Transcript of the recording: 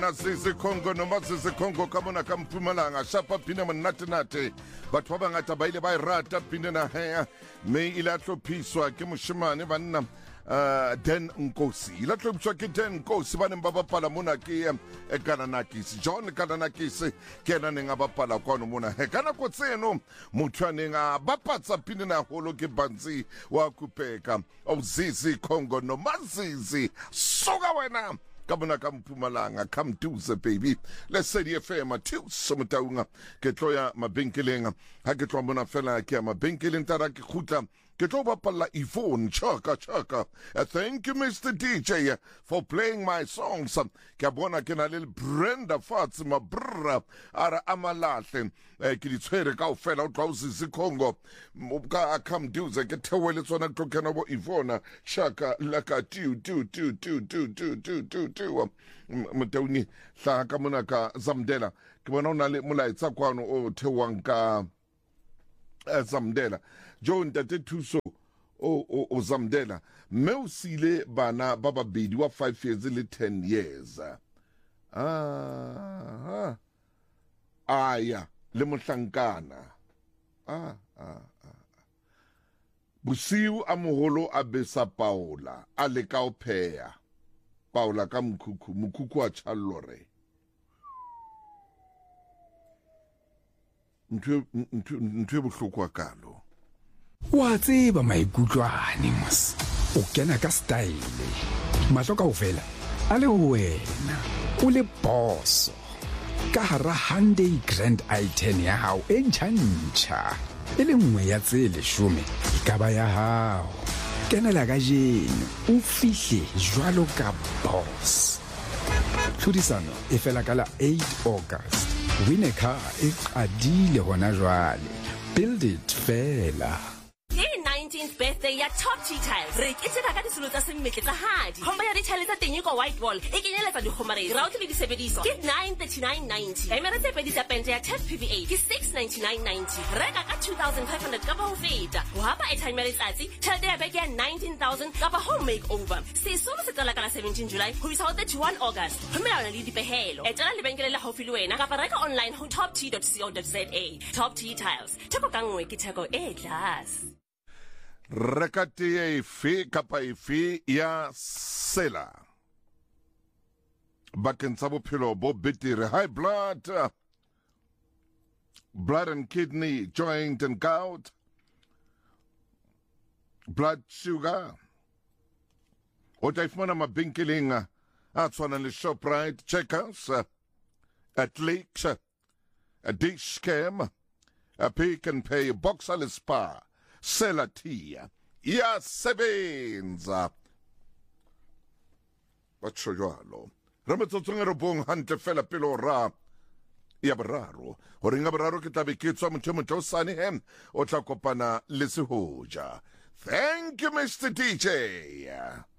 Sisi Congo no Sisi Congo kamona kampumalanga shapa pina manatinate batho ba bangata ba ile ba irata pina na hea me ila tlopiswa ke moshimane banna Den Nkosi ila tlopiswa ke Den Nkosi ba ne ba bapala mona ke Kananakis John Kananakis ke na nenga bapala kwano mona he kana ko tseno motho a neng a bapatsa pina na holo ke Banzi wa kupeka o Sisi Congo no Sisi soga wena Kabuna Kampumalanga, come to the baby. Let's say the affair, my two sumataunga, Ketoya, my binkiling, Haketromona fella, Kama binkiling Taraki Huta, Ketoba Pala Yvonne, Chaka. Thank you, Mr. DJ, for playing my songs. Kabona Kena little Brenda Fatima Brra, Ara Amalatin, Kilitsere Cow fell out houses in Congo. Mubka come do the Ketawel on a token of Yvonne, Chaka, Laka, two. Mtauni sa kamuna ka Zamdela kibona na le mula itsa kwano o tewanka Zamdela John tate thuso o Zamdela me usile bana baba bedi wa 5 years le 10 years aya le mohlankana busiu a moholo a besa Paula a le ka o pheya Paula ka mukhuku a tshallore ntwe bohloko kalo wa tseba maikutlwane mos o kena ka style mahlo kaofela a le wena o le boss ka hara Hyundai Grand i10 ya hao e ntjha e le nngwe ya tse 10 ka ba ya hao kenela ka jeno o fihle jwalo ka boss tlhodisano e fela ka la 8 August win a car e qadile hona jwale build it fela 19th birthday ya Top Tea Tiles. Re itse ka disolo tsa semmetle tsa hadi. Khomba ya di-tiles tsa teng ko white wall. E kenyeletsa dikgomare, router le disebediso. Ke 939.90. Emere tse pedi tsa pente ya Test PVA ke 699.90. Reka ka 2,500 ka ba ho feta. Ho hapa airtime ya letsatsi, tjhelete ya beke ya 19,000 ka ba home makeover. Sesolo se tsala ka la 17 July ho isa ho 31 August. Ho melana le dipehelo. Etela lebenkele la haufi le wena kapa reka online ho toptea.co.za. Top Tea Tiles. Theko ka nngwe ke theko e tlase. Rekati efe kapa efe ya sela bakeng tsa bophelo bo betere high blood and kidney joint and gout blood sugar o tla ifumana mabenkeleng a tshwanang le Shoprite, Checkers, at Lakes, a Dish Cam, a Pick and Pay, Boxer le Spa Sela tea ya sebenza batsho jwalo re metsotsong re bong hantle fela pelo ra ya boraro hore nga boraro ke tlabe ke tswa motho sane hem o tla kopana le sehoja. Thank you Mr. DJ.